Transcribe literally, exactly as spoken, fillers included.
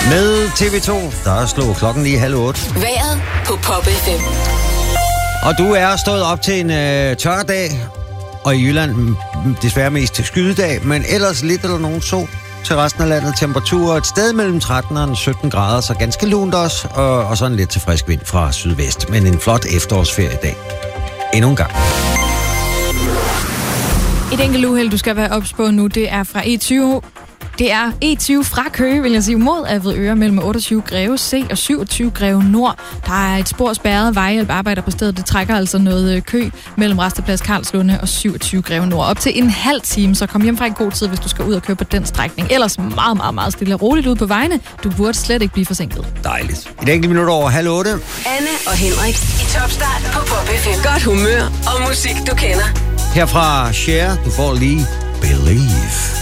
Med T V to, der slog klokken lige halv otte. Vejret på Pop F M. Og du er stået op til en øh, tør dag, og i Jylland mm, desværre mest til skydedag, men ellers lidt eller nogen sol til resten af landet. Temperaturer et sted mellem tretten og sytten grader, så ganske lunt også, og, og sådan lidt til frisk vind fra sydvest. Men en flot efterårsferie i dag. Endnu en gang. Et enkelt uheld, du skal være ops på nu, det er fra E tyve. Det er E tyve fra Køge, vil jeg sige, mod Avedøre mellem otteogtyve Greve C og syvogtyve Greve Nord. Der er et spor spærret, vejhjælp arbejder på stedet. Det trækker altså noget kø mellem Rasteplads Karlslunde og syvogtyve Greve Nord. Op til en halv time, så kom hjem fra en god tid, hvis du skal ud og køre på den strækning. Ellers meget, meget, meget stille og roligt ud på vejene. Du burde slet ikke blive forsinket. Dejligt. Et enkelt minut over halv otte. Anne og Henrik i Topstart på Pop F M. Godt humør og musik, du kender. Herfra Cher, du får lige Believe.